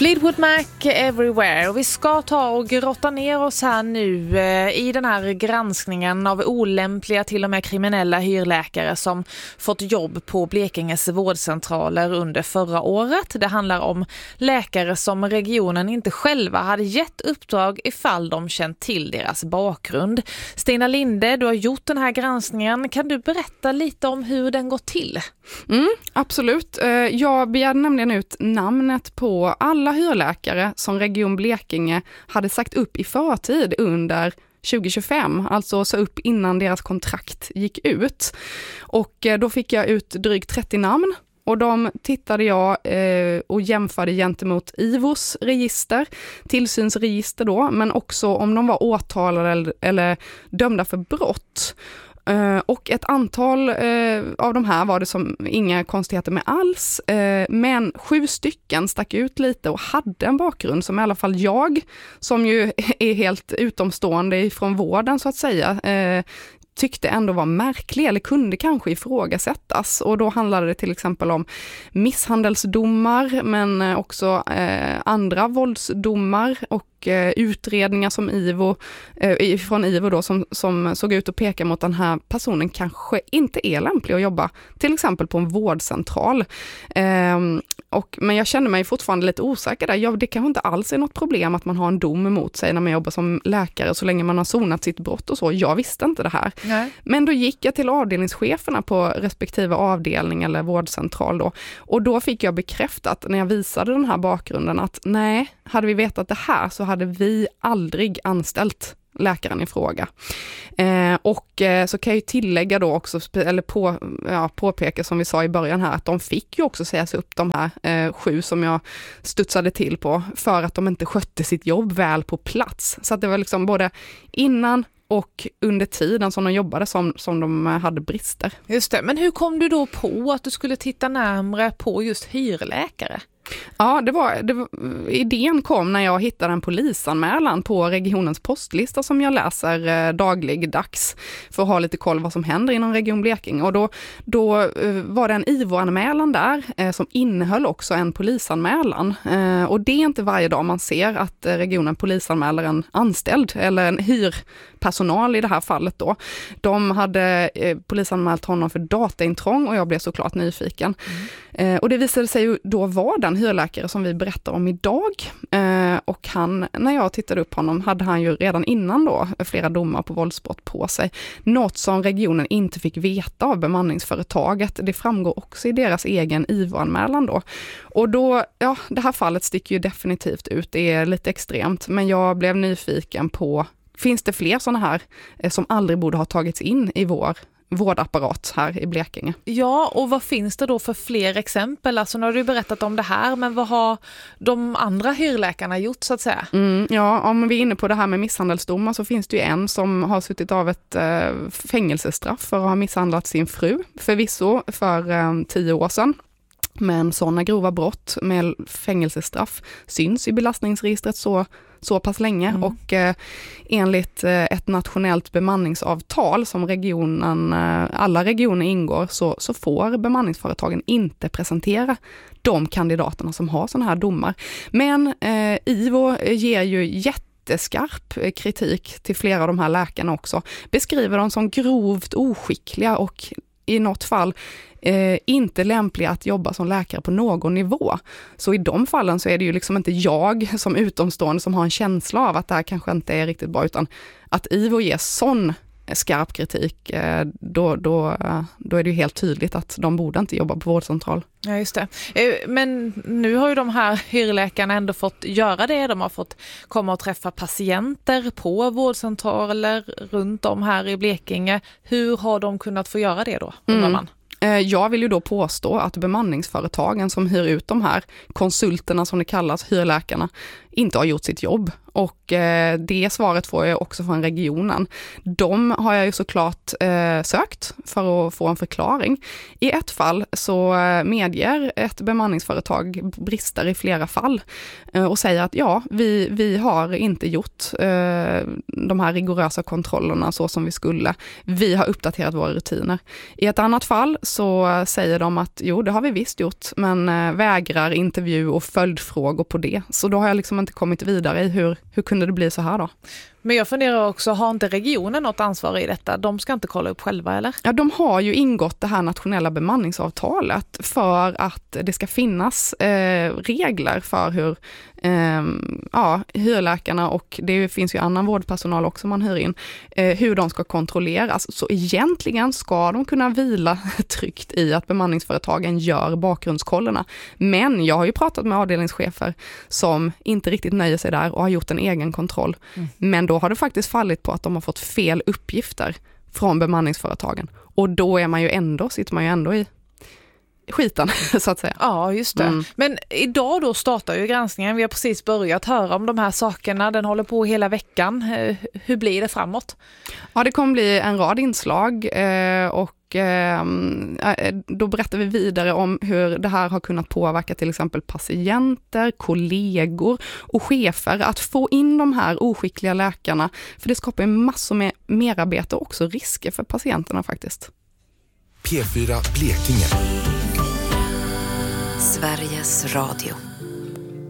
Fleetwood Mac Everywhere, och vi ska ta och grotta ner oss här nu i den här granskningen av olämpliga, till och med kriminella hyrläkare som fått jobb på Blekinges vårdcentraler under förra året. Det handlar om läkare som regionen inte själva hade gett uppdrag ifall de känt till deras bakgrund. Stina Linde, du har gjort den här granskningen. Kan du berätta lite om hur den går till? Absolut. Jag begärde nämligen ut namnet på alla hyrläkare som Region Blekinge hade sagt upp i förtid under 2025, alltså så upp innan deras kontrakt gick ut. Och då fick jag ut drygt 30 namn. Och de tittade jag och jämförde gentemot IVOs register, tillsynsregister då, men också om de var åtalade eller dömda för brott. Och ett antal av de här var det som inga konstigheter med alls, men 7 stycken stack ut lite och hade en bakgrund som i alla fall jag, som ju är helt utomstående från vården så att säga, tyckte ändå var märklig eller kunde kanske ifrågasättas. Och då handlade det till exempel om misshandelsdomar, men också andra våldsdomar och utredningar som från IVO då, som såg ut att peka mot den här personen kanske inte är lämplig att jobba till exempel på en vårdcentral. Men jag kände mig fortfarande lite osäker där. Det kanske inte alls är något problem att man har en dom emot sig när man jobbar som läkare så länge man har sonat sitt brott och så. Jag visste inte det här. Nej. Men då gick jag till avdelningscheferna på respektive avdelning eller vårdcentral då. Och då fick jag bekräftat när jag visade den här bakgrunden att nej, hade vi vetat det här så hade vi aldrig anställt läkaren i fråga. Så kan jag ju tillägga då också, eller påpeka som vi sa i början här, att de fick ju också sägas upp, de här 7 som jag studsade till på, för att de inte skötte sitt jobb väl på plats. Så att det var liksom både innan och under tiden som de jobbade som de hade brister. Just det, men hur kom du då på att du skulle titta närmare på just hyrläkare? Ja, idén kom när jag hittade en polisanmälan på regionens postlista som jag läser dagligdags för att ha lite koll vad som händer inom Region Blekinge. Och då var det en IVO-anmälan där som innehöll också en polisanmälan. Och det är inte varje dag man ser att regionen polisanmäler en anställd eller en hyrpersonal i det här fallet då. De hade polisanmält honom för dataintrång och jag blev såklart nyfiken. Och det visade sig ju då vara den hyrläkare som vi berättar om idag. Och när jag tittade upp honom hade han ju redan innan då flera domar på våldsbrott på sig. Något som regionen inte fick veta av bemanningsföretaget. Det framgår också i deras egen IVO-anmälan då. Och då, det här fallet sticker ju definitivt ut. Det är lite extremt, men jag blev nyfiken på, finns det fler sådana här som aldrig borde ha tagits in i vår vårdapparat här i Blekinge? Ja, och vad finns det då för fler exempel? Alltså nu har du berättat om det här, men vad har de andra hyrläkarna gjort så att säga? Om vi är inne på det här med misshandelsdomar så finns det ju en som har suttit av ett fängelsestraff för att ha misshandlat sin fru, förvisso för 10 år sedan. Men sådana grova brott med fängelsestraff syns i belastningsregistret så pass länge. Och enligt ett nationellt bemanningsavtal som alla regioner ingår så får bemanningsföretagen inte presentera de kandidaterna som har sådana här domar. Men IVO ger ju jätteskarp kritik till flera av de här läkarna också. Beskriver dem som grovt oskickliga och i något fall inte lämpliga att jobba som läkare på någon nivå. Så i de fallen så är det ju liksom inte jag som utomstående som har en känsla av att det här kanske inte är riktigt bra, utan att IVO ger sån skarp kritik, då är det ju helt tydligt att de borde inte jobba på vårdcentral. Ja, just det. Men nu har ju de här hyrläkarna ändå fått göra det. De har fått komma och träffa patienter på vårdcentraler runt om här i Blekinge. Hur har de kunnat få göra det då, undrar man? Jag vill ju då påstå att bemanningsföretagen som hyr ut de här konsulterna som det kallas, hyrläkarna, inte har gjort sitt jobb. Och det svaret får jag också från regionen. De har jag ju såklart sökt för att få en förklaring. I ett fall så medger ett bemanningsföretag brister i flera fall och säger att ja, vi har inte gjort de här rigorösa kontrollerna så som vi skulle. Vi har uppdaterat våra rutiner. I ett annat fall så säger de att jo, det har vi visst gjort, men vägrar intervju och följdfrågor på det. Så då har jag liksom inte kommit vidare i hur kunde det bli så här då? Men jag funderar också, har inte regionen något ansvar i detta? De ska inte kolla upp själva, eller? Ja, de har ju ingått det här nationella bemanningsavtalet för att det ska finnas regler för hur hyrläkarna, och det finns ju annan vårdpersonal också man hyr in, hur de ska kontrolleras. Så egentligen ska de kunna vila tryggt i att bemanningsföretagen gör bakgrundskollerna. Men jag har ju pratat med avdelningschefer som inte riktigt nöjer sig där och har gjort en egen kontroll. Men då har det faktiskt fallit på att de har fått fel uppgifter från bemanningsföretagen. Och då sitter man ju ändå i skiten, så att säga. Ja, just det. Men idag då startar ju granskningen. Vi har precis börjat höra om de här sakerna. Den håller på hela veckan. Hur blir det framåt? Ja, det kommer bli en rad inslag och då berättar vi vidare om hur det här har kunnat påverka till exempel patienter, kollegor och chefer att få in de här oskickliga läkarna. För det skapar ju massor med merarbete och också risker för patienterna faktiskt. P4 Blekinge. Sveriges Radio.